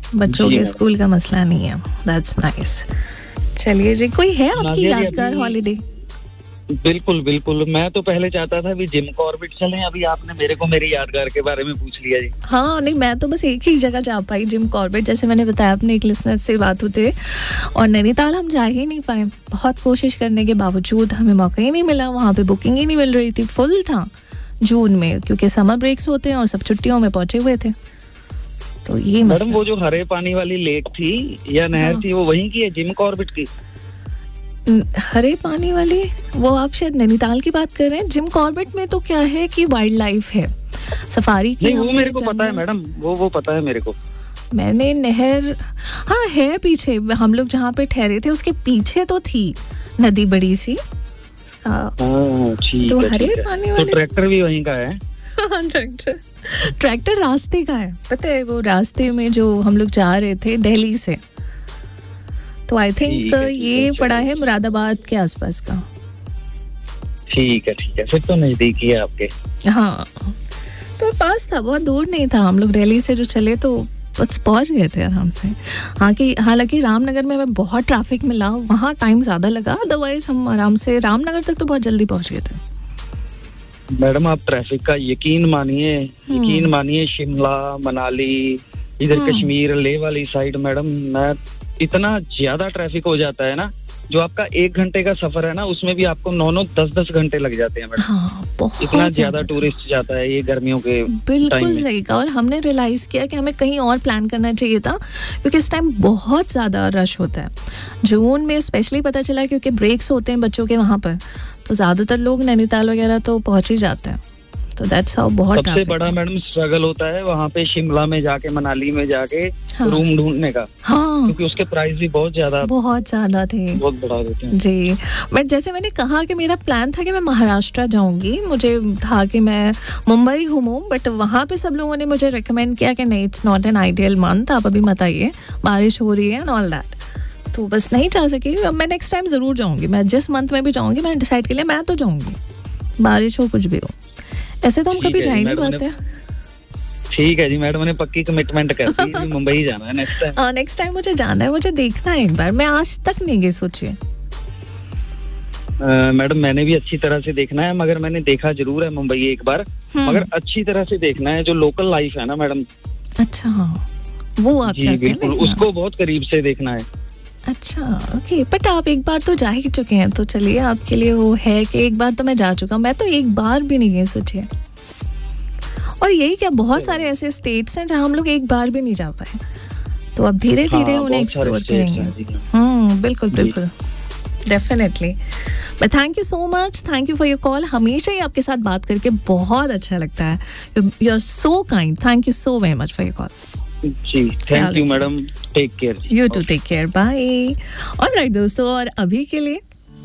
बच्चों जी के madam. School का मसला नहीं है। That's nice. चलिए जी, कोई है आपकी नाज़िया जी, यादगार अभी- हॉलीडे? बिल्कुल बिल्कुल, मैं तो पहले चाहता था भी जिम कॉर्बेट चलें, अभी आपने मेरे को मेरी यादगार के बारे में पूछ लिया जी। हाँ नहीं, मैं तो बस एक ही जगह जा पाई, जिम कॉर्बेट। जैसे मैंने बताया अपने एक लिसनर से बात होते, और नैनीताल हम जा ही नहीं पाए। बहुत कोशिश करने के बावजूद हमें मौका ही नहीं मिला, वहाँ पे बुकिंग ही नहीं मिल रही थी, फुल था जून में, क्योंकि समर ब्रेक्स होते हैं और सब छुट्टियों में पहुंचे हुए थे। तो ये मैडम मसला। वो जो हरे पानी वाली लेक थी या नहर हाँ। थी, वो वहीं की है, जिम कॉर्बेट की? हरे पानी वाली, वो आप शायद नैनीताल की बात कर रहे हैं। जिम कॉर्बेट में तो क्या है कि वाइल्ड लाइफ है, सफारी की। नहीं, वो हमने मेरे को पता है जंगल- मैडम, वो पता है मेरे को। मैंने नहर, हाँ है पीछे, हम लोग जहाँ पे ठहरे थे उसके पीछे तो थी नदी बड़ी सी। उसका हाँ, ठीक तो है, हरे ठीक है। पानी तो वाले ट्रैक्टर भी वहीं का है? ट्रैक्टर रास्ते का है, पता है, वो रास्ते में जो हम लोग जा रहे थे दिल्ली से, तो आई थिंक ठीक है, ये पड़ा है चलिए। मुरादाबाद के आसपास का। ठीक है, फिर तो नजदीक ही है आपके। हाँ, तो पास था, बहुत दूर नहीं था। हम लोग दिल्ली से जो चले तो बस पहुंच गए थे आराम से। हालांकि रामनगर में हमें बहुत ट्रैफिक मिला, वहाँ टाइम ज़्यादा लगा, अदरवाइज हम आराम से रामनगर तक तो बहुत जल्दी पहुंच गए थे। मैडम आप ट्रैफिक का यकीन मानिए, शिमला, मनाली, इधर कश्मीर, लेह वाली साइड मैडम, मैं इतना ज्यादा ट्रैफिक हो जाता है ना, जो आपका 1 घंटे का सफर है ना, उसमें भी आपको 9-9, 10-10 घंटे लग जाते हैं मैडम। हाँ, बहुत इतना ज्यादा टूरिस्ट जाता है ये गर्मियों के टाइम बिल्कुल में। सही कहा। और हमने रियलाइज किया कि हमें कहीं और प्लान करना चाहिए था, क्योंकि इस टाइम बहुत ज़्यादा रश होता है जून में स्पेशली। पता चला क्योंकि ब्रेक्स होते हैं बच्चों के वहाँ पर, तो ज़्यादातर लोग नैनीताल वगैरह तो पहुँच ही जाते हैं। तो दैट्स हाउ बहुत सबसे traffic बड़ा है। मैडम स्ट्रगल होता है वहाँ पे शिमला में जाके, मनाली में जाके हाँ। रूम ढूंढने का, हाँ, क्योंकि उसके प्राइस भी बहुत ज्यादा थे बहुत बढ़ा देते हैं। जी। बट जैसे मैंने कहा कि मेरा प्लान था कि मैं महाराष्ट्र जाऊंगी, मुझे था कि मैं मुंबई घूमूं, बट वहाँ पे सब लोगों ने मुझे रिकमेंड किया कि नहीं, it's not an ideal month, आप अभी मत आइए, बारिश हो रही है एंड ऑल दैट। तो बस नहीं जा सकी। अब मैं नेक्स्ट टाइम ज़रूर जाऊंगी, मैं जिस मंथ में भी जाऊंगी, मैंने डिसाइड कर लिया, मैं तो जाऊंगी, बारिश हो कुछ भी हो। ऐसे तो हम ठीक कभी है जा जी, ही नहीं मैडम पाते। ठीक है जी मैडम ने पक्की कमिटमेंट कर दी, मुंबई जाना है नेक्स्ट टाइम। हाँ, नेक्स्ट टाइम मुझे जाना है, मुझे देखना है एक बार, मैं आज तक नहीं गई, सोचिए। मैडम मैंने भी अच्छी तरह से देखना है, मगर मैंने देखा जरूर है मुंबई एक बार, मगर अच्छी तरह से देखना है। जो लोकल लाइफ है ना मैडम, अच्छा, वो आप जी चाहते हैं बिल्कुल, देखना? उसको बहुत करीब से देखना है। अच्छा, ओके। बट आप एक बार तो जा ही चुके हैं, तो चलिए आपके लिए वो है कि एक बार तो मैं जा चुका हूँ, मैं तो एक बार भी नहीं गई, सोचिए। और यही क्या, बहुत सारे ऐसे स्टेट्स हैं जहाँ हम लोग एक बार भी नहीं जा पाए, तो अब धीरे धीरे हाँ, उन्हें बहुत सारे एक्सप्लोर states करेंगे। हैं, जी हाँ। बिल्कुल बिल्कुल, definitely. But thank you so much, thank you for your call. हमेशा ही आपके साथ बात करके बहुत अच्छा लगता है। You are so kind, thank you so very much for your call. Ji thank you madam, take care. You to take care, bye. Alright दोस्तों, और अभी के लिए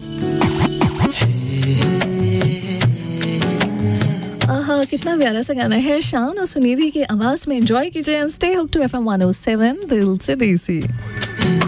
आहा, कितना प्यारा सा गाना है, शान और सुनिधि की आवाज में। एंजॉय कीजिए and stay hooked to FM 107 दिल से देसी।